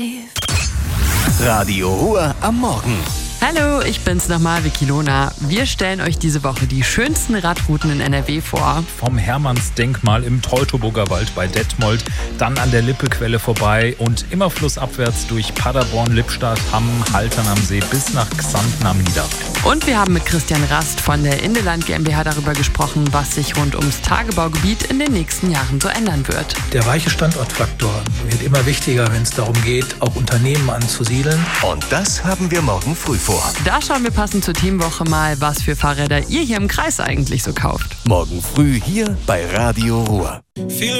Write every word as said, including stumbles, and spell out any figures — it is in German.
Radio Ruhr am Morgen. Hallo, ich bin's nochmal, Vicky Lohner. Wir stellen euch diese Woche die schönsten Radrouten in N R W vor. Vom Hermannsdenkmal im Teutoburger Wald bei Detmold, dann an der Lippequelle vorbei und immer flussabwärts durch Paderborn, Lippstadt, Hamm, Haltern am See bis nach Xanten am Niederrhein. Und wir haben mit Christian Rast von der Indeland GmbH darüber gesprochen, was sich rund ums Tagebaugebiet in den nächsten Jahren so ändern wird. Der weiche Standortfaktor wird immer wichtiger, wenn es darum geht, auch Unternehmen anzusiedeln. Und das haben wir morgen früh vor. Da schauen wir passend zur Teamwoche mal, was für Fahrräder ihr hier im Kreis eigentlich so kauft. Morgen früh hier bei Radio Ruhr.